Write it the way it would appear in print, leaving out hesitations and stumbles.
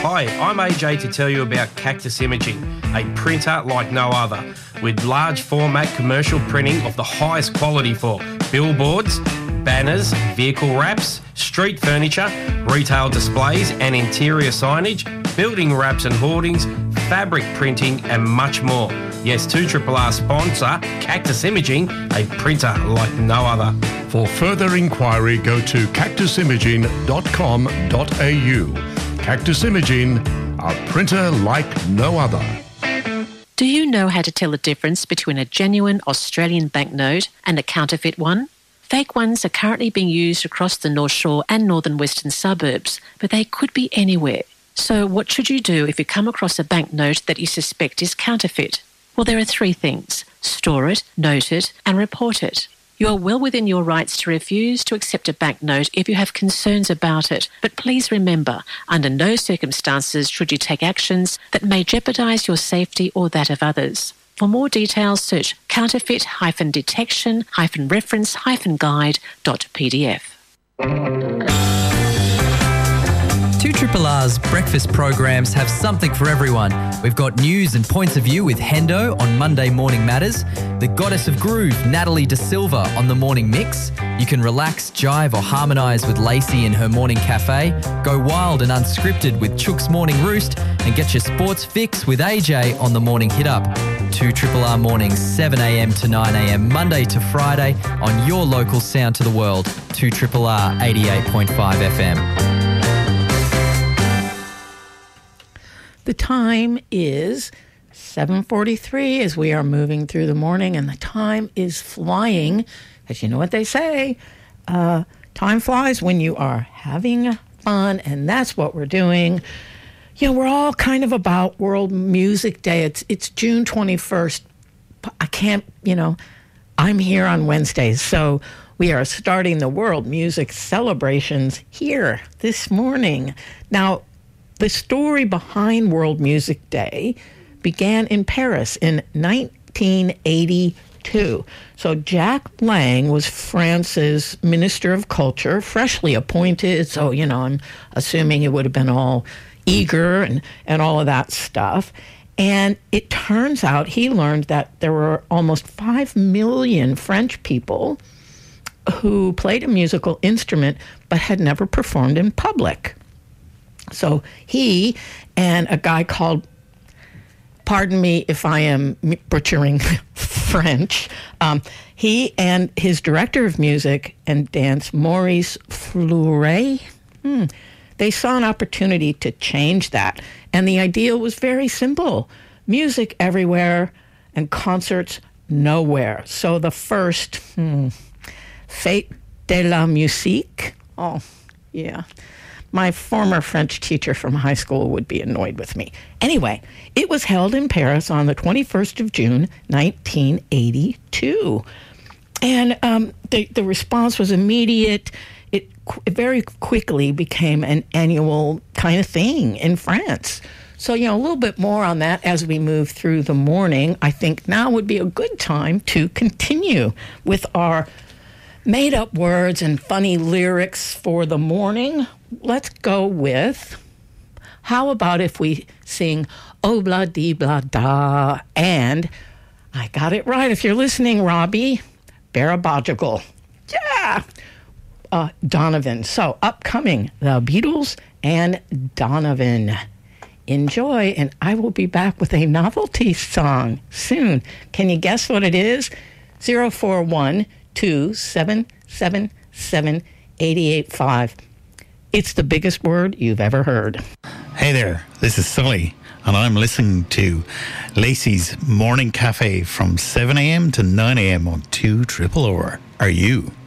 Hi, I'm AJ to tell you about Cactus Imaging, a printer like no other, with large format commercial printing of the highest quality for billboards, banners, vehicle wraps, street furniture, retail displays and interior signage, building wraps and hoardings, fabric printing and much more. Yes, 2RRR sponsor Cactus Imaging, a printer like no other. For further inquiry, go to cactusimaging.com.au. Cactus Imaging, a printer like no other. Do you know how to tell the difference between a genuine Australian banknote and a counterfeit one? Fake ones are currently being used across the North Shore and northern western suburbs, but they could be anywhere. So what should you do if you come across a banknote that you suspect is counterfeit? Well, there are three things: store it, note it, and report it. You are well within your rights to refuse to accept a banknote if you have concerns about it. But please remember, under no circumstances should you take actions that may jeopardise your safety or that of others. For more details, search counterfeit-detection-reference-guide.pdf. 2RRR's breakfast programs have something for everyone. We've got news and points of view with Hendo on Monday Morning Matters, the Goddess of Groove, Natalie De Silva, on the Morning Mix. You can relax, jive or harmonise with Lacey in her Morning Cafe, go wild and unscripted with Chook's Morning Roost, and get your sports fix with AJ on the Morning Hit Up. 2RRR mornings, 7am to 9am, Monday to Friday, on your local sound to the world, 2RRR 88.5 FM. The time is 7:43 as we are moving through the morning, and the time is flying. As you know what they say, time flies when you are having fun, and that's what we're doing. You know, we're all kind of about World Music Day. It's June 21st. I can't, I'm here on Wednesdays, so we are starting the World Music celebrations here this morning. Now, the story behind World Music Day began in Paris in 1982. So Jacques Lang was France's Minister of Culture, freshly appointed. So, I'm assuming it would have been all eager and all of that stuff. And it turns out he learned that there were almost 5 million French people who played a musical instrument but had never performed in public. So he and a guy called, pardon me if I am butchering French, he and his director of music and dance, Maurice Fleuret, they saw an opportunity to change that. And the idea was very simple: music everywhere and concerts nowhere. So the first Fête de la Musique, my former French teacher from high school would be annoyed with me. Anyway, it was held in Paris on the 21st of June, 1982. And the response was immediate. It very quickly became an annual kind of thing in France. So, a little bit more on that as we move through the morning. I think now would be a good time to continue with our made-up words and funny lyrics for the morning. Let's go with, how about if we sing Oh Blah Dee Blah Da, and I got it right if you're listening, Robbie, Barabajigal. Yeah! Donovan. So upcoming, the Beatles and Donovan. Enjoy, and I will be back with a novelty song soon. Can you guess what it is? 041-2777-885. It's the biggest word you've ever heard. Hey there, this is Sully, and I'm listening to Lacey's Morning Cafe from 7am to 9am on 2RRR. Are you?